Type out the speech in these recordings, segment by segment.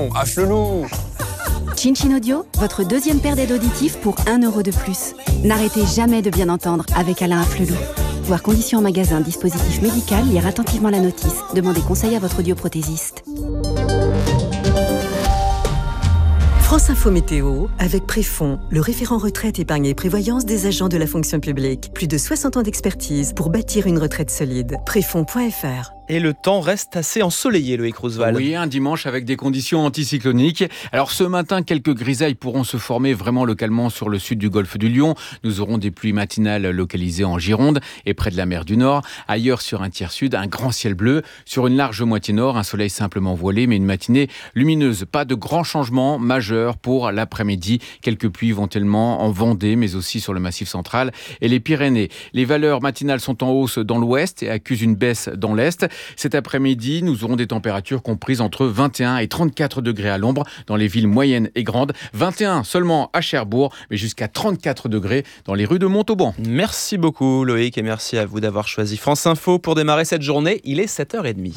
bon, afflelou. Chin Chin Audio, votre deuxième paire d'aides auditives pour 1 euro de plus. N'arrêtez jamais de bien entendre avec Alain Afflelou. Voir conditions en magasin, dispositif médical, lire attentivement la notice. Demandez conseil à votre audioprothésiste. France Info Météo, avec Préfond, le référent retraite, épargne et prévoyance des agents de la fonction publique. Plus de 60 ans d'expertise pour bâtir une retraite solide. Préfond.fr. Et le temps reste assez ensoleillé, Loïc Roosevelt. Oui, un dimanche avec des conditions anticycloniques. Alors ce matin, quelques grisailles pourront se former vraiment localement sur le sud du golfe du Lion. Nous aurons des pluies matinales localisées en Gironde et près de la mer du Nord. Ailleurs, sur un tiers sud, un grand ciel bleu. Sur une large moitié nord, un soleil simplement voilé, mais une matinée lumineuse. Pas de grands changements majeurs pour l'après-midi. Quelques pluies éventuellement en Vendée, mais aussi sur le Massif central et les Pyrénées. Les valeurs matinales sont en hausse dans l'ouest et accusent une baisse dans l'est. Cet après-midi, nous aurons des températures comprises entre 21 et 34 degrés à l'ombre dans les villes moyennes et grandes. 21 seulement à Cherbourg, mais jusqu'à 34 degrés dans les rues de Montauban. Merci beaucoup Loïc et merci à vous d'avoir choisi France Info pour démarrer cette journée. Il est 7h30.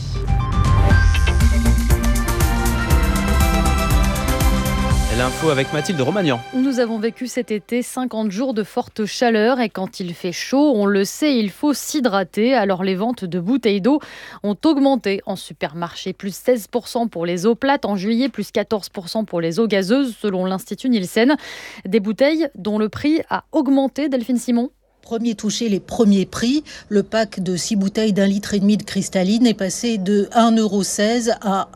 L'info avec Mathilde Romagnan. Nous avons vécu cet été 50 jours de forte chaleur et quand il fait chaud, on le sait, il faut s'hydrater. Alors les ventes de bouteilles d'eau ont augmenté en supermarché, plus 16% pour les eaux plates en juillet, plus 14% pour les eaux gazeuses selon l'Institut Nielsen. Des bouteilles dont le prix a augmenté, Delphine Simon. Premier touché, les premiers prix. Le pack de 6 bouteilles d'1,5 litre de cristalline est passé de 1,16 € à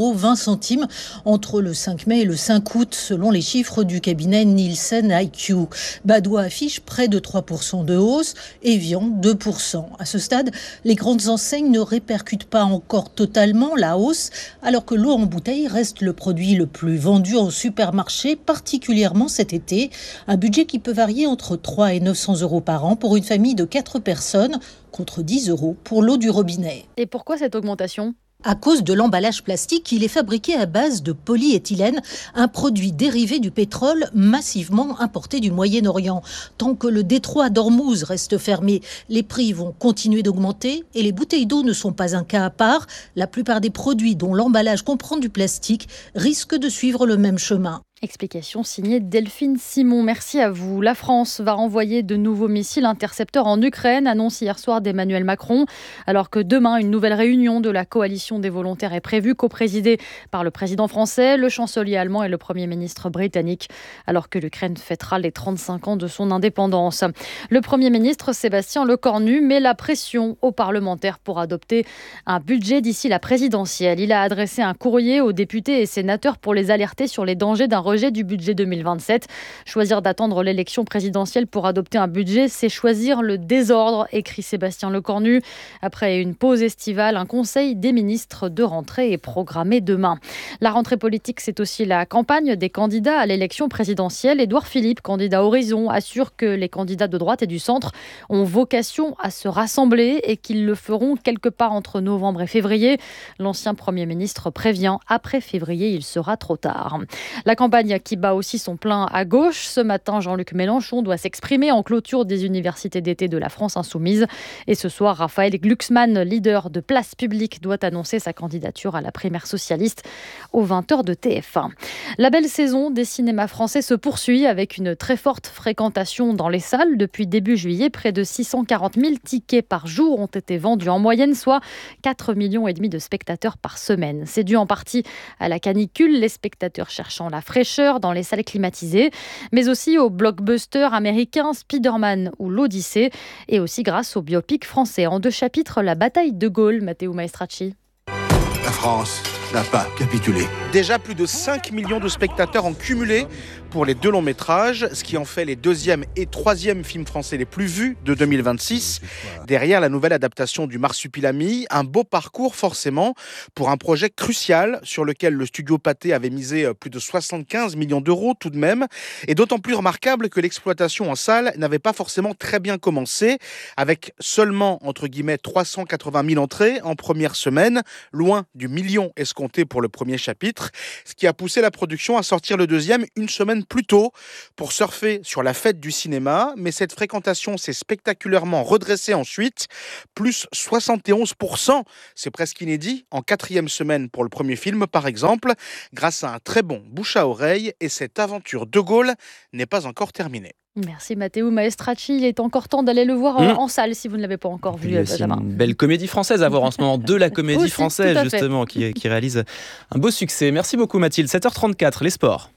1,20 € entre le 5 mai et le 5 août, selon les chiffres du cabinet Nielsen IQ. Badois affiche près de 3% de hausse, Evian 2%. À ce stade, les grandes enseignes ne répercutent pas encore totalement la hausse, alors que l'eau en bouteille reste le produit le plus vendu en supermarché, particulièrement cet été. Un budget qui peut varier entre 3 et 900 € par an pour une famille de 4 personnes, contre 10 € pour l'eau du robinet. Et pourquoi cette augmentation ? À cause de l'emballage plastique, il est fabriqué à base de polyéthylène, un produit dérivé du pétrole massivement importé du Moyen-Orient. Tant que le détroit d'Ormuz reste fermé, les prix vont continuer d'augmenter et les bouteilles d'eau ne sont pas un cas à part. La plupart des produits dont l'emballage comprend du plastique risquent de suivre le même chemin. Explication signée Delphine Simon. Merci à vous. La France va renvoyer de nouveaux missiles intercepteurs en Ukraine, annonce hier soir d'Emmanuel Macron. Alors que demain, une nouvelle réunion de la coalition des volontaires est prévue, coprésidée par le président français, le chancelier allemand et le premier ministre britannique. Alors que l'Ukraine fêtera les 35 ans de son indépendance. Le premier ministre Sébastien Lecornu met la pression aux parlementaires pour adopter un budget d'ici la présidentielle. Il a adressé un courrier aux députés et sénateurs pour les alerter sur les dangers d'un rejet du budget 2027. Choisir d'attendre l'élection présidentielle pour adopter un budget, c'est choisir le désordre, écrit Sébastien Lecornu. Après une pause estivale, un conseil des ministres de rentrée est programmé demain. La rentrée politique, c'est aussi la campagne des candidats à l'élection présidentielle. Édouard Philippe, candidat Horizon, assure que les candidats de droite et du centre ont vocation à se rassembler et qu'ils le feront quelque part entre novembre et février. L'ancien Premier ministre prévient, après février, il sera trop tard. La campagne qui bat aussi son plein à gauche. Ce matin, Jean-Luc Mélenchon doit s'exprimer en clôture des universités d'été de la France insoumise. Et ce soir, Raphaël Glucksmann, leader de Place Publique, doit annoncer sa candidature à la primaire socialiste aux 20h de TF1. La belle saison des cinémas français se poursuit avec une très forte fréquentation dans les salles. Depuis début juillet, près de 640 000 tickets par jour ont été vendus en moyenne, soit 4,5 millions de spectateurs par semaine. C'est dû en partie à la canicule, les spectateurs cherchant la fraîcheur dans les salles climatisées, mais aussi aux blockbusters américains Spider-Man ou l'Odyssée, et aussi grâce au biopic français en 2 chapitres, La bataille de Gaulle, Matteo Maestracci. La France n'a pas capitulé. Déjà plus de 5 millions de spectateurs en cumulé pour les 2 longs métrages, ce qui en fait les 2e et 3e films français les plus vus de 2026. Derrière la nouvelle adaptation du Marsupilami, un beau parcours forcément pour un projet crucial sur lequel le studio Pathé avait misé plus de 75 millions d'euros tout de même, et d'autant plus remarquable que l'exploitation en salle n'avait pas forcément très bien commencé, avec seulement entre guillemets 380 000 entrées en première semaine, loin du million escompté escompté pour le premier chapitre, ce qui a poussé la production à sortir le deuxième une semaine plus tôt pour surfer sur la fête du cinéma. Mais cette fréquentation s'est spectaculairement redressée ensuite, plus 71%. C'est presque inédit en 4e semaine pour le premier film, par exemple, grâce à un très bon bouche à oreille. Et cette aventure de Gaulle n'est pas encore terminée. Merci Matteo Maestracci. Il est encore temps d'aller le voir en salle si vous ne l'avez pas encore vu, Benjamin. C'est une belle comédie française à voir en ce moment, de la comédie aussi, française justement, qui réalise un beau succès. Merci beaucoup Mathilde. 7h34, les sports.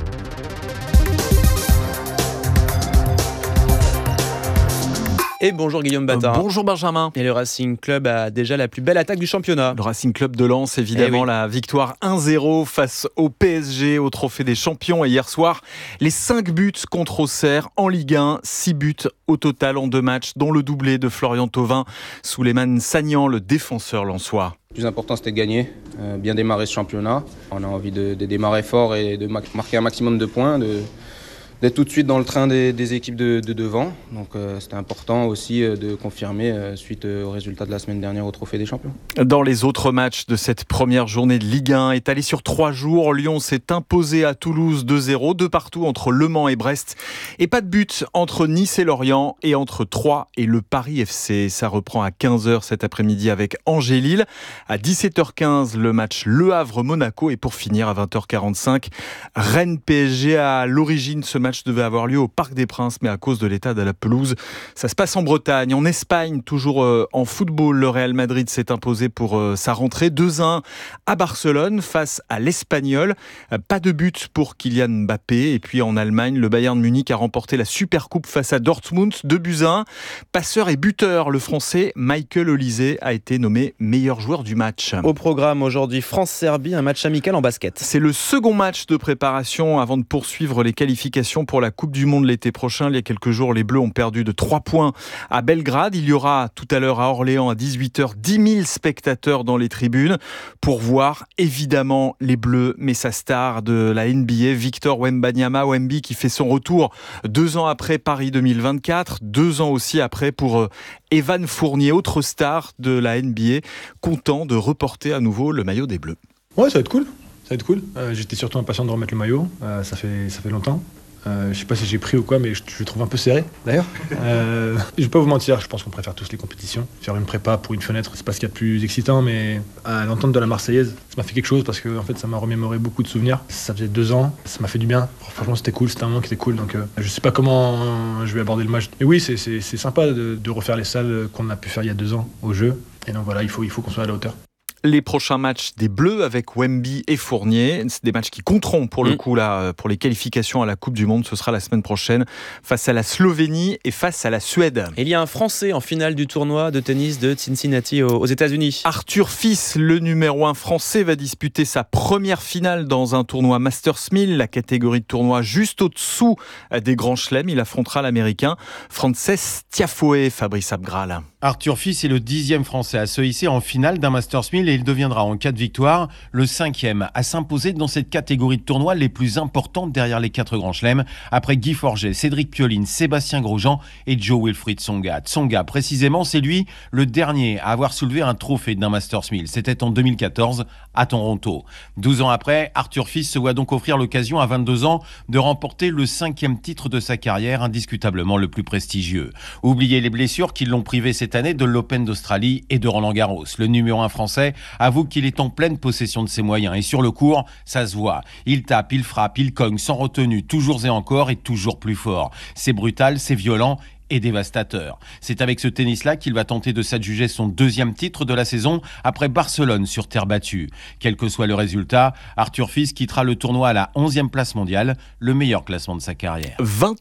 Et bonjour Guillaume Batin. Bonjour Benjamin. Et le Racing Club a déjà la plus belle attaque du championnat. Le Racing Club de Lens, évidemment, la victoire 1-0 face au PSG au Trophée des Champions. Et hier soir, les 5 buts contre Auxerre en Ligue 1, 6 buts au total en 2 matchs, dont le doublé de Florian Thauvin, Souleymane Sagnan, le défenseur lensois. Le plus important, c'était de gagner, bien démarrer ce championnat. On a envie de démarrer fort et de marquer un maximum de points, d'être tout de suite dans le train des équipes de devant. Donc c'était important aussi de confirmer suite aux résultats de la semaine dernière au Trophée des Champions. Dans les autres matchs de cette première journée de Ligue 1, étalée sur 3 jours, Lyon s'est imposé à Toulouse 2-0, de partout entre Le Mans et Brest. Et pas de but entre Nice et Lorient et entre Troyes et le Paris FC. Ça reprend à 15h cet après-midi avec Angers-Lille. À 17h15, le match Le Havre-Monaco. Et pour finir, à 20h45, Rennes-PSG. À l'origine, ce match devait avoir lieu au Parc des Princes, mais à cause de l'état de la pelouse, ça se passe en Bretagne. En Espagne, toujours en football, le Real Madrid s'est imposé pour sa rentrée 2-1 à Barcelone face à l'Espagnol. Pas de but pour Kylian Mbappé. Et puis en Allemagne, le Bayern Munich a remporté la Supercoupe face à Dortmund 2-1. Passeur et buteur, le Français Michael Olise a été nommé meilleur joueur du match. Au programme aujourd'hui, France-Serbie, un match amical en basket. C'est le second match de préparation avant de poursuivre les qualifications pour la Coupe du Monde l'été prochain. Il y a quelques jours, les Bleus ont perdu de 3 points à Belgrade. Il y aura tout à l'heure à Orléans à 18h 10 000 spectateurs dans les tribunes pour voir évidemment les Bleus, mais sa star de la NBA, Victor Wembanyama, Wemby, qui fait son retour 2 ans après Paris 2024, 2 ans aussi après pour Evan Fournier, autre star de la NBA, content de reporter à nouveau le maillot des Bleus. Ouais, ça va être cool. Ça va être cool. J'étais surtout impatient de remettre le maillot. Ça fait longtemps. Je sais pas si j'ai pris ou quoi, mais je le trouve un peu serré d'ailleurs. Je vais pas vous mentir, je pense qu'on préfère tous les compétitions. Faire une prépa pour une fenêtre, c'est pas ce qu'il y a de plus excitant, mais à l'entente de la Marseillaise, ça m'a fait quelque chose parce que en fait, ça m'a remémoré beaucoup de souvenirs. Ça faisait 2 ans, ça m'a fait du bien. Franchement, c'était cool, c'était un moment qui était cool. Donc, je sais pas comment je vais aborder le match. Mais oui, c'est sympa de refaire les salles qu'on a pu faire il y a 2 ans au jeu. Et donc voilà, il faut qu'on soit à la hauteur. Les prochains matchs des Bleus avec Wemby et Fournier, c'est des matchs qui compteront pour le coup là, pour les qualifications à la Coupe du Monde. Ce sera la semaine prochaine face à la Slovénie et face à la Suède. Il y a un Français en finale du tournoi de tennis de Cincinnati aux États-Unis. Arthur Fils, le numéro 1 français, va disputer sa première finale dans un tournoi Masters 1000, la catégorie de tournoi juste au-dessous des grands chelems. Il affrontera l'Américain Frances Tiafoe, Fabrice Abgral. Arthur Fils est le 10e Français à se hisser en finale d'un Masters 1000 et il deviendra en cas de victoire le 5e à s'imposer dans cette catégorie de tournoi les plus importantes derrière les 4 grands chelems après Guy Forget, Cédric Pioline, Sébastien Grosjean et Jo-Wilfried Tsonga. Tsonga, précisément, c'est lui le dernier à avoir soulevé un trophée d'un Masters 1000. C'était en 2014 à Toronto. 12 ans après, Arthur Fils se voit donc offrir l'occasion à 22 ans de remporter le 5e titre de sa carrière, indiscutablement le plus prestigieux. Oubliez les blessures qui l'ont privé cette année de l'Open d'Australie et de Roland-Garros. Le numéro 1 français avoue qu'il est en pleine possession de ses moyens et sur le court, ça se voit. Il tape, il frappe, il cogne sans retenue, toujours et encore et toujours plus fort. C'est brutal, c'est violent et dévastateur. C'est avec ce tennis-là qu'il va tenter de s'adjuger son 2e titre de la saison après Barcelone sur terre battue. Quel que soit le résultat, Arthur Fils quittera le tournoi à la 11e place mondiale, le meilleur classement de sa carrière.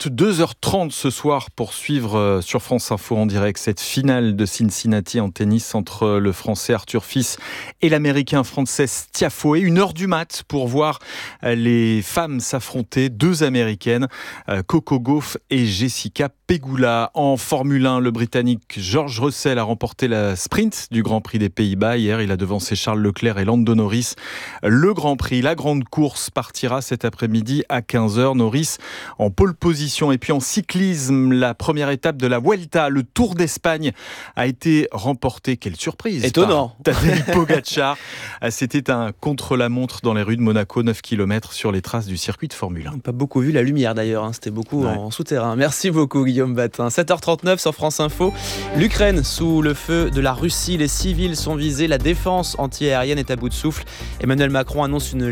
22h30 ce soir pour suivre sur France Info en direct cette finale de Cincinnati en tennis entre le Français Arthur Fils et l'Américain Frances Tiafoe. 1h du mat pour voir les femmes s'affronter, 2 Américaines, Coco Gauff et Jessica Pegula. Pegula. En Formule 1, le Britannique George Russell a remporté la sprint du Grand Prix des Pays-Bas. Hier, il a devancé Charles Leclerc et Lando Norris. Le Grand Prix, la grande course, partira cet après-midi à 15h. Norris en pole position. Et puis en cyclisme, la première étape de la Vuelta, le Tour d'Espagne, a été remportée. Quelle surprise! Étonnant! Tadej Pogačar. C'était un contre-la-montre dans les rues de Monaco, 9 km sur les traces du circuit de Formule 1. On n'a pas beaucoup vu la lumière d'ailleurs, c'était beaucoup en souterrain. Merci beaucoup Guillaume Batin. 7h39 sur France Info. L'Ukraine sous le feu de la Russie, les civils sont visés, la défense anti-aérienne est à bout de souffle. Emmanuel Macron annonce une